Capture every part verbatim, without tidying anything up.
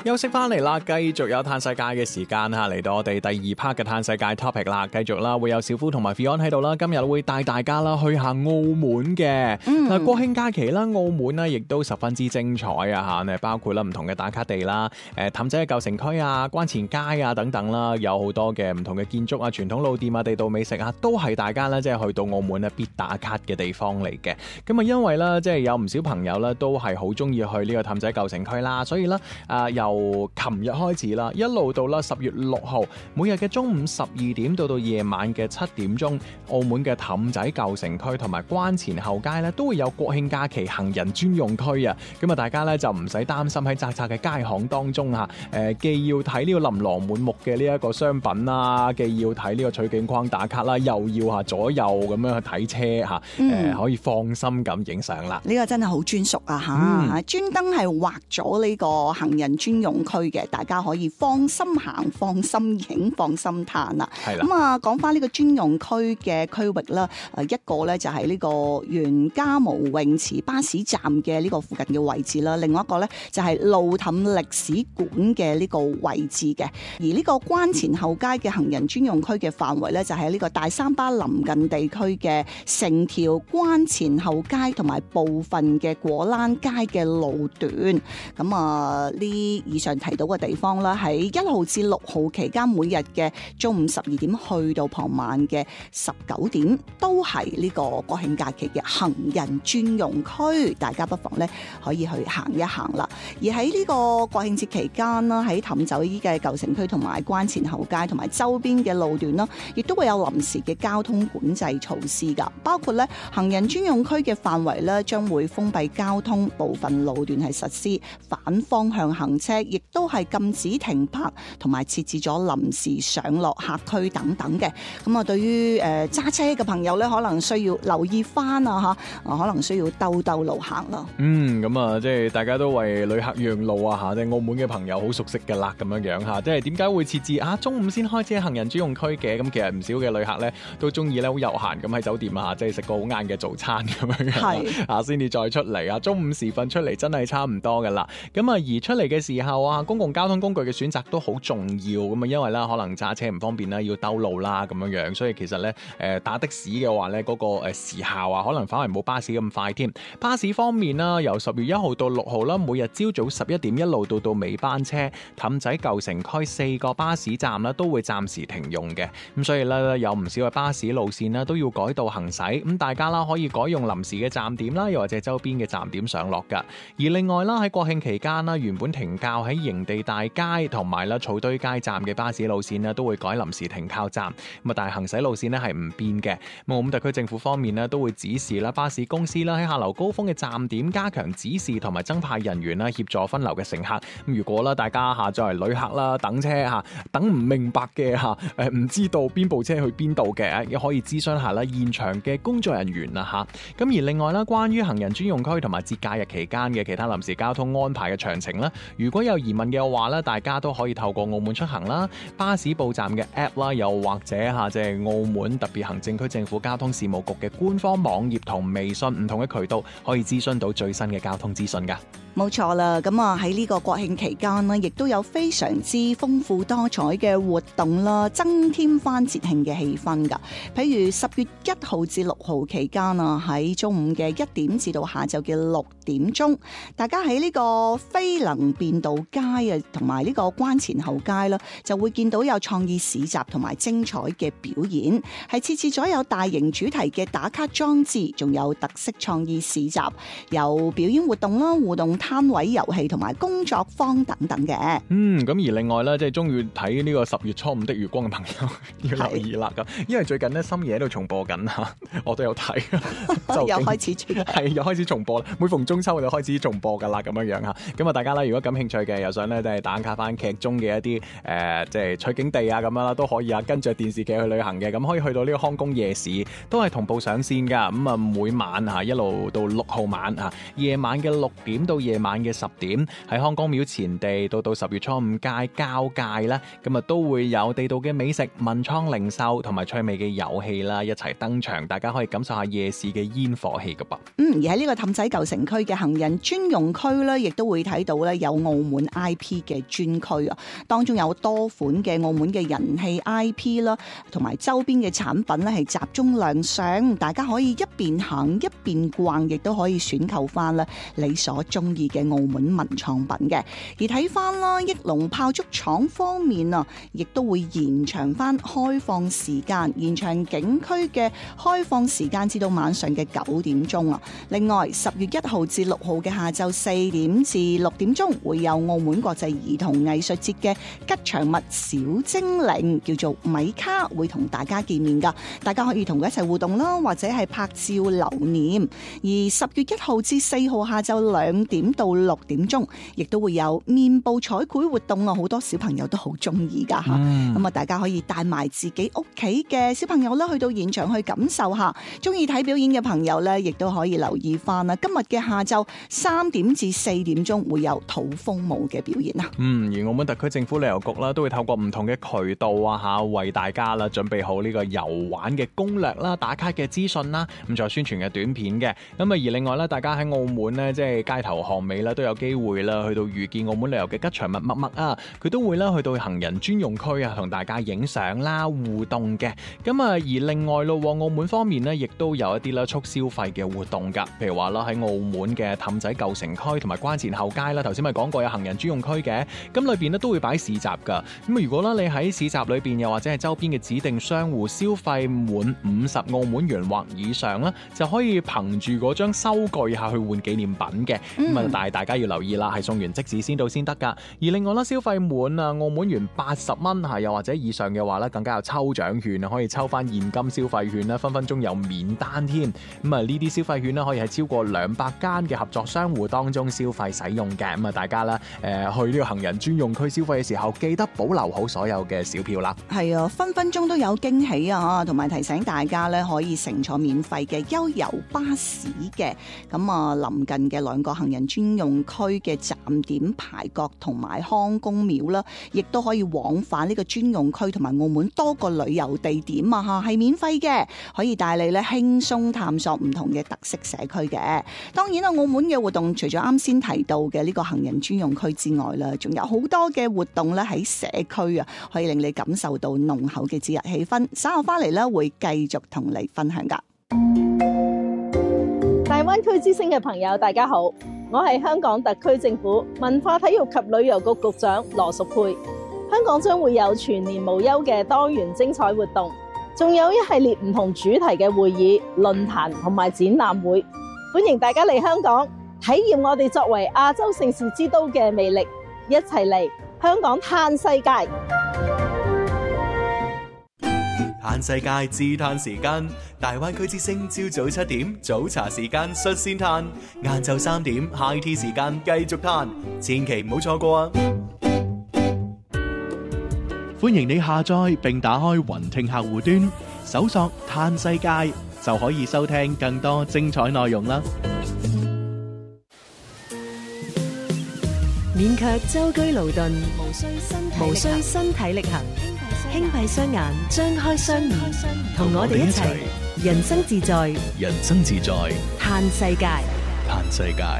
休息翻嚟啦，繼續有嘆世界嘅時間吓，嚟到我哋第二 part 嘅嘆世界 topic 啦，繼續啦，會有小夫同埋 Fion 喺度啦，今日會帶大家啦去下澳門嘅。嗯，國慶假期啦，澳門呢亦都十分之精彩啊吓，包括啦唔同嘅打卡地啦，誒氹仔嘅舊城區啊、關前街啊等等啦，有好多嘅唔同嘅建築啊、傳統老店啊、地道美食啊，都係大家咧即係去到澳門咧必打卡嘅地方嚟嘅。咁啊，因為咧即係有唔少朋友咧都係好中意去呢個氹仔舊城區啦，所以咧啊由由琴日開始啦，一路到啦十月六號，每日嘅中午十二點到到夜晚嘅七點鐘，澳門嘅氹仔舊城區同埋關前後街咧都會有國慶假期行人專用區啊！咁啊，大家咧就唔使擔心喺窄窄嘅街巷當中嚇，誒既要睇呢個琳琅滿目嘅呢一個商品啦，既要睇呢個取景框打卡啦，又要嚇左右咁樣去睇車嚇，誒、嗯呃、可以放心咁影相啦。 呢個真係好專屬啊嚇！專登係畫咗呢個行人專用區嘅，大家可以放心行、放心影、放心嘆啦。係啦。咁啊，講翻呢個專用區嘅區域啦，誒一個咧就係呢個袁家模泳池巴士站嘅呢個附近嘅位置啦，另外一個咧就係路氹歷史館嘅呢個位置嘅。而呢個關前後街嘅行人專用區嘅範圍咧，就係呢個大三巴臨近地區嘅成條關前後街同埋部分嘅果欄街嘅路段。咁啊，呢以上提到嘅地方啦，喺一號至六號期間，每日嘅中午十二點去到傍晚嘅十九點，都係呢個國慶假期嘅行人專用區，大家不妨咧可以去行一行啦。而喺呢個國慶節期間啦，喺氹仔嘅舊城區同埋關前後街同埋周邊嘅路段啦，亦都會有臨時嘅交通管制措施噶，包括咧行人專用區嘅範圍咧將會封閉交通，部分路段係實施反方向行車，亦都係禁止停泊，同埋設置咗臨時上落客區等等嘅。咁啊，對於誒揸車嘅朋友咧，可能需要留意翻啊嚇，可能需要兜兜路行咯。 嗯，咁啊，即係大家都為旅客讓路啊嚇，即係澳門嘅朋友好熟悉㗎啦，咁樣樣嚇，即係點解會設置啊中午先開車行人專用區嘅？咁其實唔少嘅旅客咧都中意咧好悠閒咁喺酒店啊，即係食個好晏嘅早餐咁樣樣啊，先至再出嚟啊。中午時分出嚟真係差唔多㗎啦。咁啊，而出嚟嘅時候啊，公共交通工具嘅選擇都好重要咁啊，因為咧可能揸車唔方便啦，要兜路啦咁樣樣，所以其實咧誒打的士嘅話咧，嗰個誒時效啊，可能反而冇巴士咁快添。巴士方面啦，由十月一號到六號啦，每日朝早十一點一路到到尾班車，氹仔舊城區四個巴士站啦都會暫時停用嘅。咁所以咧有唔少嘅巴士路線啦都要改道行駛，咁大家啦可以改用臨時嘅站點啦，又或者周邊嘅站點上落噶。而另外啦喺國慶期間啦，原本停靠喺營地大街同埋啦草堆街站嘅巴士路線咧都會改臨時停靠站，咁啊但係行駛路線咧係唔變嘅。咁澳門特區政府方面咧都會指示啦巴士公司啦喺下流高峰嘅站點加強指示同埋增派人員啦協助分流嘅乘客。咁如果啦大家下作為旅客啦等車吓等唔明白嘅吓誒唔知道邊部車去邊度嘅，亦可以諮詢下啦現場嘅工作人員啊吓。咁而另外啦關於行人專用區同埋節假日期間嘅其他臨時交通安排嘅詳情啦，如果有疑問嘅話咧，大家都可以透過澳門出行啦、巴士報站嘅 app 啦，又或者吓即係澳門特別行政區政府交通事務局嘅官方網頁同微信唔同嘅渠道，可以諮詢到最新嘅交通資訊噶。 冇錯啦，咁啊喺呢個國慶期間呢，亦都有非常之豐富多彩嘅活動啦，增添翻節慶嘅氣氛噶。譬如十月一號至六號期間啊，喺中午嘅一點至到下晝嘅六點鐘，大家喺呢個飛能便道街啊，同埋呢個關前後街啦，就會見到有創意市集同埋精彩嘅表演，係設置咗有大型主題嘅打卡裝置，仲有特色創意市集，有表演活動啦、互動攤位遊戲同埋工作坊等等嘅。 嗯，咁而另外咧，即係中意睇呢個十月初五的月光嘅朋友要留意啦，咁因為最近咧深夜喺度重播緊吓，我都有睇，就又開始係又開始重播啦。每逢中秋就開始重播噶啦，咁樣樣吓。咁啊，大家咧如果感興趣嘅，又想咧即係打卡翻劇中嘅一啲誒、呃，即係取景地啊咁樣啦，都可以啊，跟住電視劇去旅行嘅，咁可以去到呢個康公夜市，都係同步上線噶。咁啊，每晚吓一路到六號晚吓，夜晚嘅六點到夜晚嘅十點喺康公廟前地到到十月初五街交界啦，咁啊都會有地道嘅美食、文創零售同埋趣味嘅遊戲啦，一齊登場，大家可以感受下夜市嘅煙火氣噶噃。 嗯，而喺呢個氹仔舊城區嘅行人專用區咧，亦都會睇到咧有澳門門 I P 嘅專區啊，當中有多款嘅澳門嘅人氣 I P 啦，同埋周邊嘅產品咧係集中亮相，大家可以一邊行一邊逛，亦都可以選購翻啦你所中意嘅澳門文創品嘅。而睇翻啦，益隆炮竹廠方面啊，亦都會延長翻開放時間，延長景區嘅開放時間至到晚上嘅九點鐘啊。另外，十月一號至六號嘅下晝四點至六點鐘會有澳門國際兒童藝術節嘅吉祥物小精靈叫做米卡會同大家見面噶，大家可以同佢一齊互動啦，或者係拍照留念。而十月一號至四號下晝兩點到六點鐘，亦都會有面部彩繪活動啊，好多小朋友都好中意噶吓。咁啊，大家可以帶埋自己屋企嘅小朋友啦，去到現場去感受下。中意睇表演嘅朋友咧，亦都可以留意翻啦。今日嘅下晝三點至四點鐘會有土風舞嘅表演啊。 嗯，而澳門特區政府旅遊局啦，都會透過唔同嘅渠道啊吓，為大家啦準備好呢個遊玩嘅攻略啦、打卡嘅資訊啦，咁再宣傳嘅短片嘅。咁啊，而另外咧，大家喺澳門咧，即係街頭巷尾咧，都有機會啦，去到遇見澳門旅遊嘅吉祥物默默啊，佢都會啦去到行人專用區啊，同大家影相啦、互動嘅。咁啊，而另外咯，澳門方面咧，亦都有一啲啦促消費嘅活動噶，譬如話啦喺澳門嘅氹仔舊城區同埋關前後街啦，頭先咪講過有行人專用區嘅，咁裏邊咧都會擺市集噶。咁如果咧你喺市集裏邊又或者係周邊嘅指定商戶消費滿五十澳門元或以上啦，就可以憑住嗰張收據下去換紀念品嘅。咁啊、嗯，但係大家要留意啦，係送完即止先到先得噶。而另外啦，消費滿啊澳門元八十蚊吓，又或者以上嘅話咧，更加有抽獎券啊，可以抽翻現金消費券啦，分分鐘有免單添。咁啊，呢啲消費券咧可以喺超過兩百間嘅合作商戶當中消費使用嘅。咁啊，大家啦誒去呢個行人專用區消費嘅時候，記得保留好所有嘅小票啦。係啊， 分分鐘都有驚喜啊！同埋提醒大家咧，可以乘坐免費嘅悠遊巴士嘅。咁啊，臨近嘅兩個行人專用區嘅站點排角同埋康公廟啦，亦都可以往返呢個專用區同埋澳門多個旅遊地點啊！嚇係免費嘅，可以帶你咧輕鬆探索唔同嘅特色社區嘅。當然啦，澳門嘅活動除咗啱先提到嘅呢個行人專用區之外啦，仲有好多嘅活動咧喺社區啊，可以令你感受到濃厚嘅節日氣氛。稍後翻嚟咧，會繼續同你分享噶。 大灣區之星嘅朋友，大家好，我係香港特區政府文化體育及旅遊局局長羅淑佩。香港將會有全年無休嘅多元精彩活動，仲有一系列唔同主題嘅會議、論壇同埋展覽會，歡迎大家嚟香港體驗我哋作為亞洲盛事之都嘅魅力，一齊嚟香港嘆世界。 嘆世界自嘆時間，大灣區之星朝早七點早茶時間率先嘆，晏晝三點 high tea 時間繼續嘆，千祈唔好錯過啊！歡迎你下載並打開雲聽客戶端，搜索嘆世界就可以收聽更多精彩內容啦！ 免卻舟車勞頓，無需身體力行，輕閉雙眼，張開雙耳，同我哋一齊人生自在， 人生自在， 嘆世界， 嘆世界。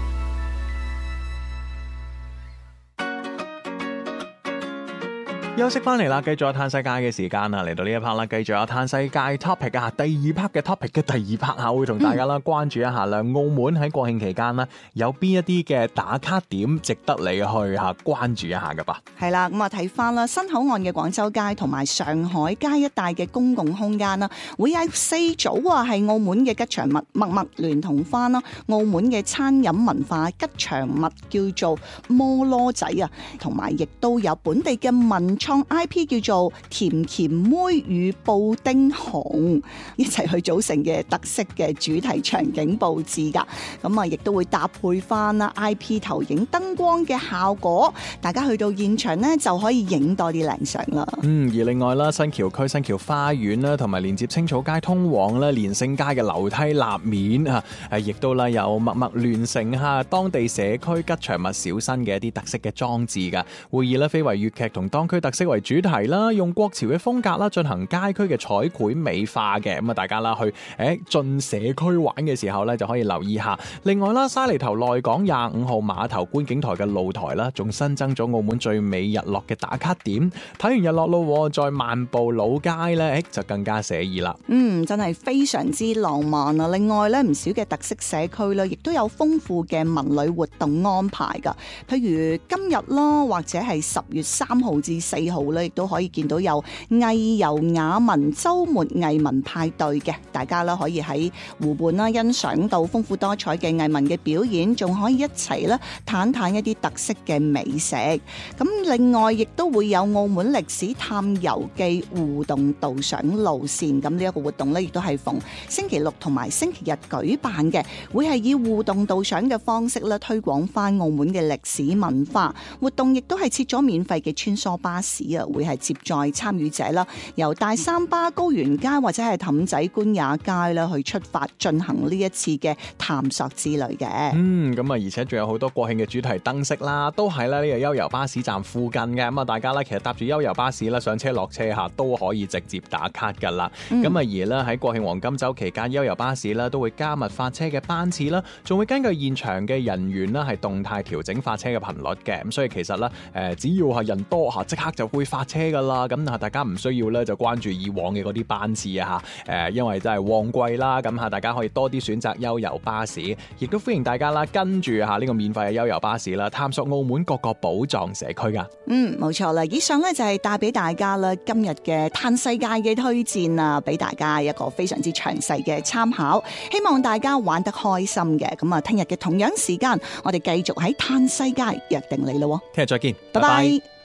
休息翻嚟啦，繼續有嘆世界嘅時間啦，嚟到呢一 part 啦，繼續有嘆世界 topic 啊，第二 part 嘅 topic 嘅第二 part 啊，會同大家啦關注一下啦，澳門喺國慶期間啦，有邊一啲嘅打卡點值得你去吓關注一下噶噃？ 係啦，咁啊睇翻啦，新口岸嘅廣州街同埋上海街一帶嘅公共空間啦，會有四組啊，係澳門嘅吉祥物默默聯同翻啦，澳門嘅餐飲文化吉祥物叫做摩羅仔啊，同埋亦都有本地嘅文創 I P 叫做甜甜妹與布丁熊，一齊去組成嘅特色嘅主題場景佈置噶，咁啊亦都會搭配翻啦 I P 投影燈光嘅效果，大家去到現場呢就可以影多啲靚相啦。 嗯，而另外啦，新橋區新橋花園啦，同埋連接青草街通往咧連勝街嘅樓梯立面啊，誒亦都啦有默默聯成下當地社區吉祥物小新嘅一啲特色嘅裝置噶，會以咧非遺粵劇同當區特色為主題啦，用國潮嘅風格啦進行街區嘅彩繪美化嘅。咁啊，大家啦去誒進社區玩嘅時候咧，就可以留意下。另外啦，沙梨頭內港廿五號碼頭觀景台嘅露台啦，仲新增咗澳門最美日落嘅打卡點。睇完日落咯，再漫步老街咧，誒就更加寫意啦。 嗯，真係非常之浪漫啊！另外咧，唔少嘅特色社區咧，亦都有豐富嘅文旅活動安排噶。譬如今日啦，或者係十月三號至四號咧，亦都可以見到有藝遊雅文週末藝文派對嘅。大家啦可以喺湖畔啦欣賞到豐富多彩嘅藝文嘅表演，仲可以一齊咧嘆嘆一啲特色嘅美食。咁另外亦都會有澳門歷史探遊記互動導賞路線。咁呢一個活動咧，亦都係逢星期六同埋星期日舉辦嘅，會係以互動導賞嘅方式咧推廣翻澳門嘅歷史文化。活動亦都係設咗免費嘅穿梭巴士啊，會係接載參與者啦，由大三巴、高原街或者係氹仔官也街啦去出發進行呢一次嘅探索之旅嘅。 嗯，咁啊，而且仲有好多國慶嘅主題燈飾啦，都喺咧呢個悠遊巴士站附近嘅。咁啊，大家咧其實搭住悠遊巴士啦，上車落車下都可以直接打卡噶啦。咁啊、嗯，而咧喺國慶黃金週期間，悠遊巴士啦都會加密發車嘅班次啦，仲會根據現場嘅人員啦係動態調整發車嘅頻率嘅。咁所以其實咧誒，只要係人多嚇，即刻就會發車噶啦。咁啊，大家唔需要咧就關注以往嘅嗰啲班次啊嚇。誒，因為真係旺季啦，咁嚇大家可以多啲選擇悠遊巴士，亦都歡迎大家啦跟住嚇呢個免費嘅悠遊巴士啦，探索澳門各個寶藏社區噶。 嗯，冇錯啦。以上咧就係帶俾大家啦今日嘅嘆世界嘅推薦啊，俾大家一個非常之詳細嘅參考。希望大家玩得開心嘅。咁啊，聽日嘅同樣時間，我哋繼續喺嘆世界約定你咯。 聽日再見， 拜拜。